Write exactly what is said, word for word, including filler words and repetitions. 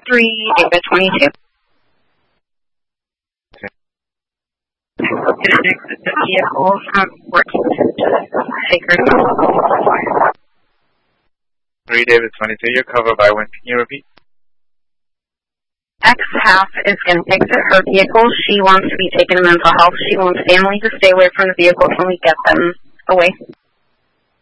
three, David twenty-two. Okay. Gonna exit the vehicle from working to Sacred Mountain. three, David twenty-two, you're covered by wind. Can you repeat? X half is going to exit her vehicle. She wants to be taken to mental health. She wants family to stay away from the vehicles when we get them away.